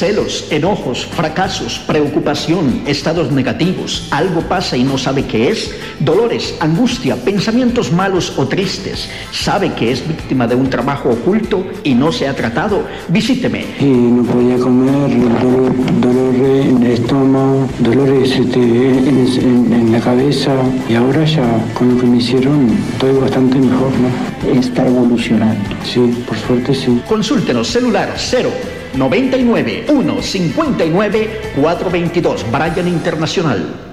celos, enojos, fracasos, preocupación, estados negativos, algo pasa y no sabe qué es, dolores, angustia, pensamientos malos o tristes, sabe que es víctima de un trabajo oculto y no se ha tratado, visíteme. Y no podía comer, dolor en el estómago, dolores en la cabeza, y ahora ya con lo que me hicieron estoy bastante mejor, ¿no? Está evolucionando. Sí, por suerte sí. Consúltenos, celular 099 159 422, Bryan Internacional.